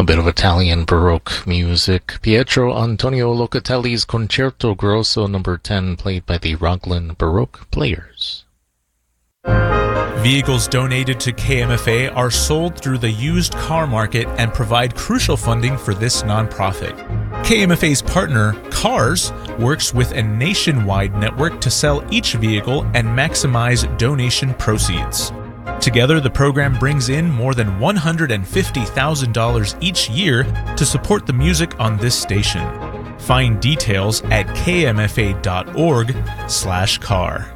bit of Italian Baroque music. Pietro Antonio Locatelli's Concerto Grosso No. 10, played by the Raglan Baroque Players. Vehicles donated to KMFA are sold through the used car market and provide crucial funding for this nonprofit. KMFA's partner, CARS, works with a nationwide network to sell each vehicle and maximize donation proceeds. Together, the program brings in more than $150,000 each year to support the music on this station. Find details at kmfa.org/car.